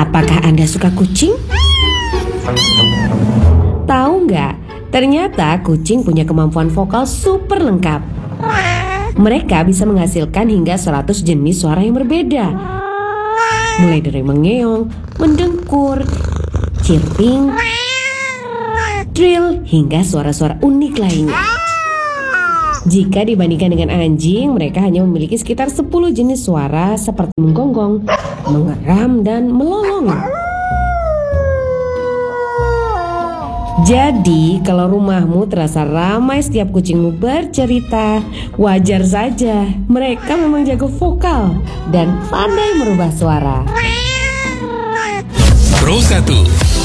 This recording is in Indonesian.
Apakah Anda suka kucing? Tahu nggak? Ternyata kucing punya kemampuan vokal super lengkap. Mereka bisa menghasilkan hingga 100 jenis suara yang berbeda. Mulai dari mengeong, mendengkur, chirping, trill, hingga suara-suara unik lainnya. Jika dibandingkan dengan anjing, mereka hanya memiliki sekitar 10 jenis suara seperti menggonggong, mengeram, dan melolong. Jadi, kalau rumahmu terasa ramai setiap kucingmu bercerita, wajar saja. Mereka memang jago vokal dan pandai merubah suara. Pro 1